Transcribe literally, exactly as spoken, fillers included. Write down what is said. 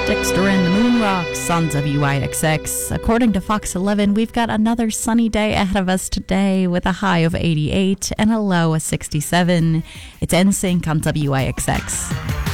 Dexter and the Moon Rocks on W I X X. According to Fox eleven, we've got another sunny day ahead of us today with a high of eighty-eight and a low of sixty-seven. It's N Sync on W I X X.